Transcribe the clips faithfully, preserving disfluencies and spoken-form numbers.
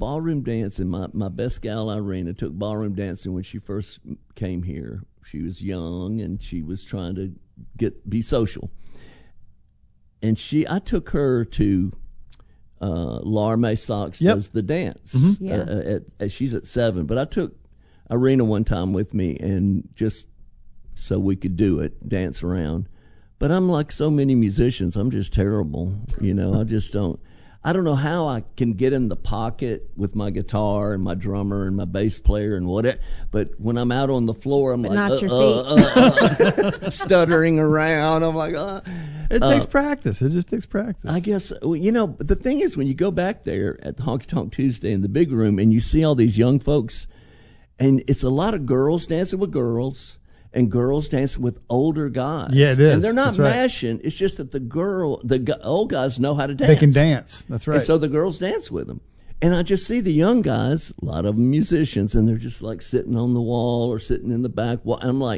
ballroom dancing. My my best gal Irina took ballroom dancing when she first came here. She was young and she was trying to get be social. And she, I took her to uh, Laura Mae Sox yep. does the dance. Mm-hmm. Yeah. Uh, at, at, she's at seven, but I took Irina one time with me and just so we could do it, dance around. But I'm like so many musicians. I'm just terrible. You know, I just don't. I don't know how I can get in the pocket with my guitar and my drummer and my bass player and whatever. But when I'm out on the floor, I'm but like not uh, your uh, uh, uh, stuttering around. I'm like, uh. It uh, takes practice. It just takes practice. I guess, you know, but the thing is when you go back there at Honky Tonk Tuesday in the big room and you see all these young folks, and it's a lot of girls dancing with girls and girls dancing with older guys. Yeah, it is. And they're not That's right. mashing. It's just that the girl, the gu- old guys know how to dance. They can dance. That's right. And so the girls dance with them. And I just see the young guys, a lot of them musicians, and they're just like sitting on the wall or sitting in the back. I'm like,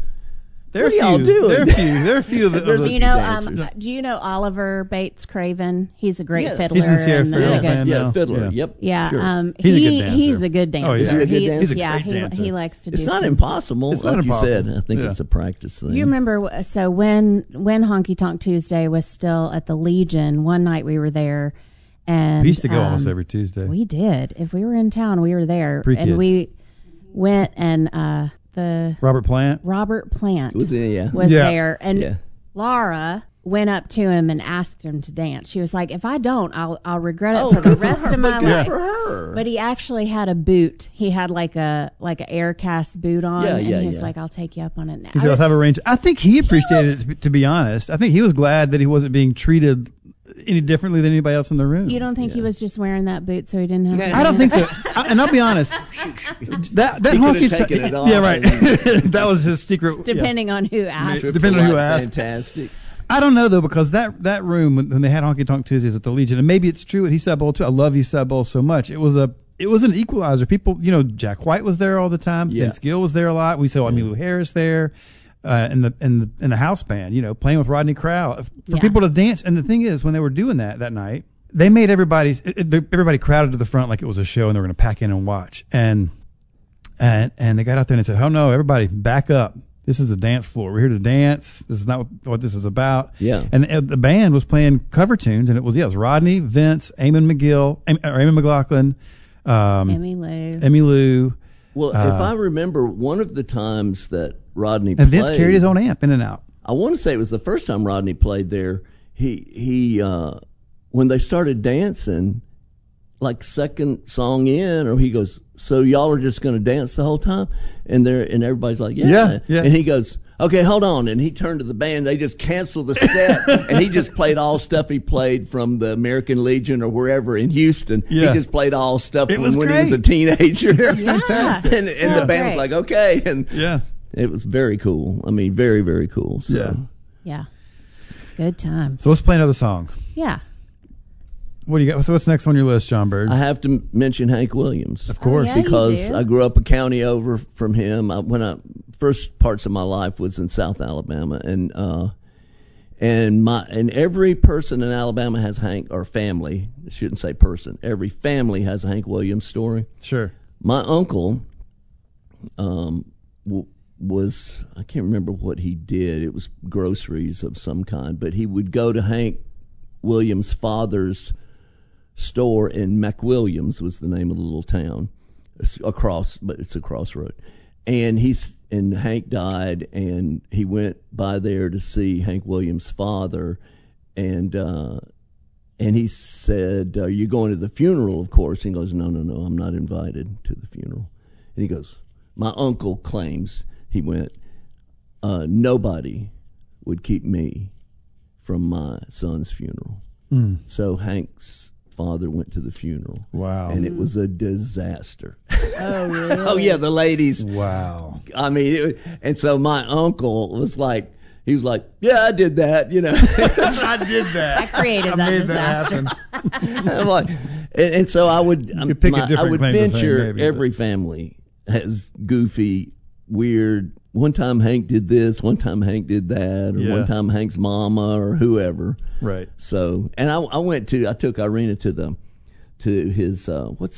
There what are are y'all few, doing? There are few. There are few of the. There's of Do the you know? dancers. Um, do you know Oliver Bates Craven? He's a great Yes. fiddler. He's in Sierra and, uh, Fiddler a Yes, good- band yeah, now. fiddler. Yeah. Yep. Yeah, Sure. um, He's a he, good dancer. He's a good dancer. Oh, yeah. Is he a good He- dancer? He's a yeah, great he, dancer. he likes to It's do not some- impossible, It's like not you said. impossible. I think Yeah. it's a practice thing. You remember? So when when Honky Tonk Tuesday was still at the Legion, one night we were there, and We used to go um, almost every Tuesday. We did. If we were in town, we were there, Pre-kids. and we went and uh, the Robert Plant. Robert Plant Was it, yeah. was Yeah. there, and Yeah. Laura went up to him and asked him to dance. She was like, "If I don't, I'll I'll regret it Oh, for the good for rest her, of my but good life." for her. But he actually had a boot. He had like a like an air cast boot on, Yeah, and yeah, he was yeah. like, "I'll take you up on it now." He said, "I'll have a range." I think he appreciated it. To be honest, I think he was glad that he wasn't being treated any differently than anybody else in the room. You don't think he was just wearing that boot so he didn't have? to I don't dance? think so. I, and I'll be honest. That that He could have honky taken it off. yeah, right. That was his secret. yeah. Depending on who asked. Depending on who asked. Fantastic. I don't know though, because that, that room when, when they had Honky Tonk Tuesdays at the Legion, and maybe it's true at East Side Bowl too. I love East Side Bowl so much. It was a it was an equalizer. People, you know, Jack White was there all the time. Yeah. Vince Gill was there a lot. We saw Emmylou Harris there, uh, in the in the in the house band. You know, playing with Rodney Crowell for Yeah. people to dance. And the thing is, when they were doing that that night, they made everybody it, it, everybody crowded to the front like it was a show, and they were going to pack in and watch. And and and they got out there and they said, "Oh no, everybody, back up. This is a dance floor. We're here to dance. This is not what, what this is about." Yeah. And uh, the band was playing cover tunes, and it was, yeah, it was Rodney, Vince, Eamon McGill, Am- or Eamon McLaughlin, um, Emmylou. Emmylou. Well, Uh, if I remember, one of the times that Rodney And Vince played, carried his own amp in and out. I want to say it was the first time Rodney played there. He he uh, when they started dancing, like second song in, or he goes, "So y'all are just going to dance the whole time?" And there and everybody's like, "Yeah." Yeah, yeah. And he goes, "Okay, hold on." And he turned to the band. They just canceled the set, and he just played all stuff he played from the American Legion or wherever in Houston. Yeah. He just played all stuff It from was when he was a great. teenager. It's Yeah. fantastic. and and So the band was great. like, "Okay," and Yeah. it was very cool. I mean, very very cool. So. Yeah. Yeah. Good times. So let's play another song. Yeah. What do you got? So what's next on your list, John Bird? I have to m- mention Hank Williams, Of course. Oh, yeah, you because do. I grew up a county over from him. I, when I first parts of my life was in South Alabama, and uh, and my and every person in Alabama has Hank, or family. I shouldn't say person. Every family has a Hank Williams story. Sure. My uncle, um, w- was I can't remember what he did. It was groceries of some kind, but he would go to Hank Williams' father's store in McWilliams was the name of the little town. It's across, but it's a crossroad. And he's and Hank died, and he went by there to see Hank Williams' father, and uh, and he said, "Are you going to the funeral?" Of course, and he goes, "No, no, no, I'm not invited to the funeral." And he goes, "My uncle claims he went. Uh, nobody would keep me from my son's funeral." Mm. So Hank's father went to the funeral. Wow. And it was a disaster. Oh, really? Oh, yeah, the ladies. Wow. I mean, it, and so my uncle was like, he was like, "Yeah, I did that," you know. I did that. I created that made disaster. that happen. I'm like, and, and so I would, um, could pick a my- I different would claim to fame, venture maybe, every but- family has goofy, weird. One time Hank did this, one time Hank did that, or Yeah. one time Hank's mama or whoever. Right. So, and I, I went to, I took Irina to the, to his, uh, what's